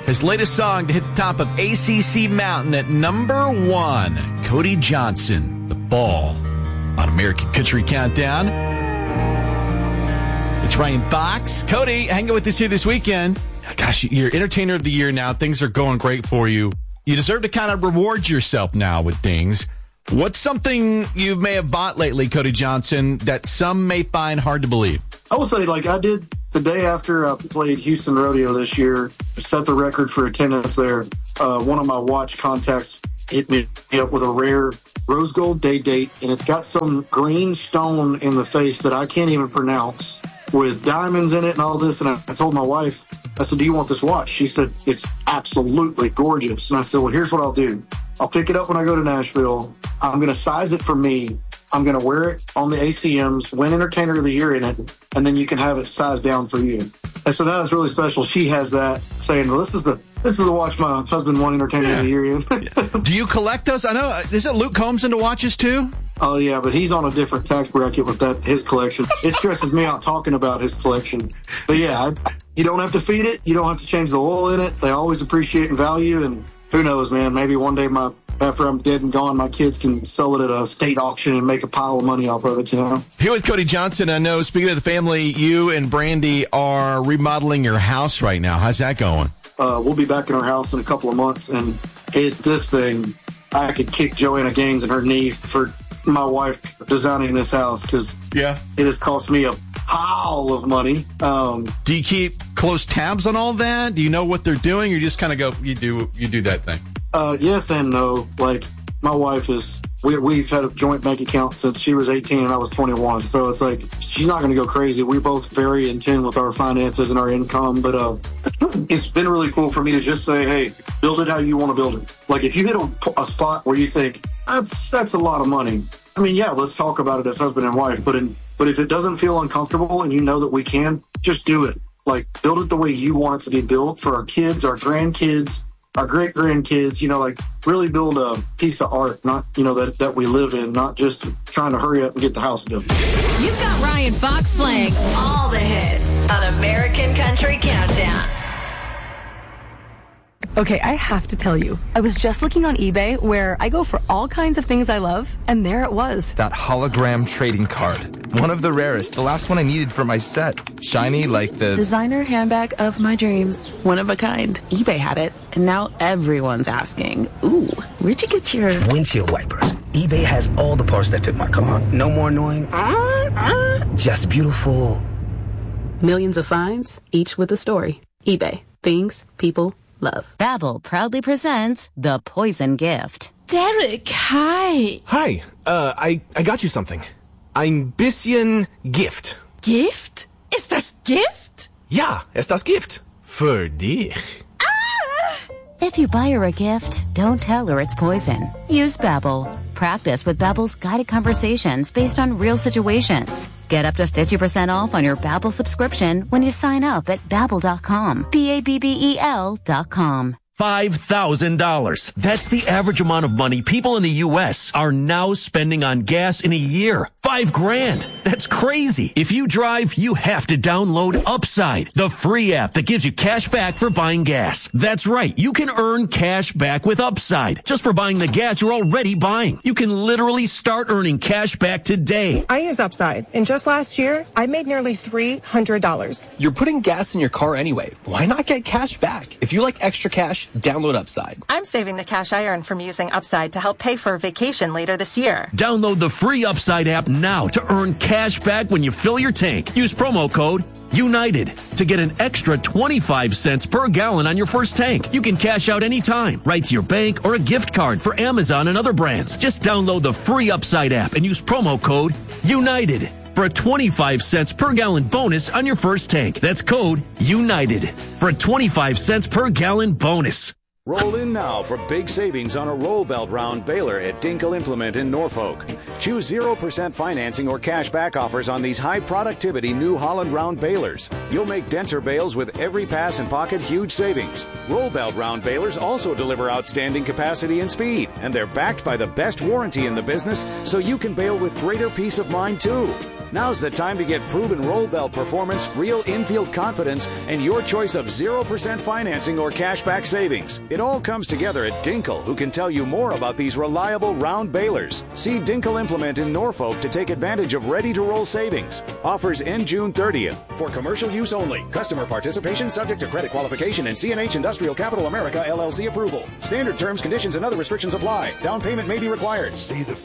His latest song to hit the top of ACC Mountain at number 1. Cody Johnson, The Fall, on American Country Countdown. It's Ryan Fox. Cody, hanging with us here this weekend. Gosh, you're Entertainer of the Year now. Things are going great for you. You deserve to kind of reward yourself now with things. What's something you may have bought lately, Cody Johnson, that some may find hard to believe? I will say, like I did the day after I played Houston Rodeo this year, set the record for attendance there. One of my watch contacts hit me up with a rare rose gold day date, and it's got some green stone in the face that I can't even pronounce with diamonds in it and all this. And I told my wife, I said, do you want this watch? She said, it's absolutely gorgeous. And I said, well, here's what I'll do. I'll pick it up when I go to Nashville. I'm going to size it for me. I'm going to wear it on the ACMs, win Entertainer of the Year in it, and then you can have it sized down for you. And so now it's really special. She has that saying, well, this is the watch my husband won Entertainer of the Year in. Do you collect those? I know, isn't Luke Combs into watches too? Oh, yeah, but he's on a different tax bracket with his collection. It stresses me out talking about his collection. But, yeah, you don't have to feed it. You don't have to change the oil in it. They always appreciate and value. And who knows, man, maybe one day after I'm dead and gone, my kids can sell it at a state auction and make a pile of money off of it, you know? Here with Cody Johnson, I know, speaking of the family, you and Brandy are remodeling your house right now. How's that going? We'll be back in our house in a couple of months, and it's this thing. I could kick Joanna Gaines in her knee for my wife designing this house because it has cost me a pile of money. Do you keep close tabs on all that? Do you know what they're doing? Or you just kind of go, you do that thing? Yes and no. Like, my wife we've had a joint bank account since she was 18 and I was 21. So it's like, she's not going to go crazy. We're both very in tune with our finances and our income. But it's been really cool for me to just say, hey, build it how you want to build it. Like, if you hit a spot where you think, that's a lot of money. I mean, yeah, let's talk about it as husband and wife. But if it doesn't feel uncomfortable and you know that we can, just do it. Like, build it the way you want it to be built for our kids, our grandkids, our great-grandkids, you know, like, really build a piece of art, not, you know, that we live in, not just trying to hurry up and get the house built. You've got Ryan Fox playing all the hits on American Country Countdown. Okay, I have to tell you, I was just looking on eBay where I go for all kinds of things I love, and there it was. That hologram trading card. One of the rarest. The last one I needed for my set. Shiny like the designer handbag of my dreams. One of a kind. eBay had it, and now everyone's asking, ooh, where'd you get your windshield wipers? eBay has all the parts that fit my car. No more annoying. Just beautiful. Millions of finds, each with a story. eBay. Things people love. Babbel proudly presents The Poison Gift. Derek, hi. Hi, I got you something. Ein bisschen Gift. Gift? Ist das Gift? Ja, ist das Gift. Für dich. If you buy her a gift, don't tell her it's poison. Use Babbel. Practice with Babbel's guided conversations based on real situations. Get up to 50% off on your Babbel subscription when you sign up at Babbel.com. Babbel.com. $5,000. That's the average amount of money people in the U.S. are now spending on gas in a year. $5,000. That's crazy. If you drive, you have to download Upside, the free app that gives you cash back for buying gas. That's right. You can earn cash back with Upside just for buying the gas you're already buying. You can literally start earning cash back today. I use Upside, and just last year, I made nearly $300. You're putting gas in your car anyway. Why not get cash back? If you like extra cash, download Upside. I'm saving the cash I earn from using Upside to help pay for a vacation later this year. Download the free Upside app now to earn cash back when you fill your tank. Use promo code UNITED to get an extra 25 cents per gallon on your first tank. You can cash out anytime, right to your bank or a gift card for Amazon and other brands. Just download the free Upside app and use promo code UNITED for a 25 cents per gallon bonus on your first tank. That's code UNITED for a 25 cents per gallon bonus. Roll in now for big savings on a roll belt round baler at Dinkle Implement in Norfolk. Choose 0% financing or cash back offers on these high productivity New Holland round balers. You'll make denser bales with every pass and pocket huge savings. Roll belt round balers also deliver outstanding capacity and speed, and they're backed by the best warranty in the business, so you can bale with greater peace of mind too. Now's the time to get proven roll belt performance, real infield confidence, and your choice of 0% financing or cashback savings. It all comes together at Dinkel, who can tell you more about these reliable round balers. See Dinkel Implement in Norfolk to take advantage of ready-to-roll savings. Offers end June 30th. For commercial use only. Customer participation subject to credit qualification and CNH Industrial Capital America LLC approval. Standard terms, conditions, and other restrictions apply. Down payment may be required. See the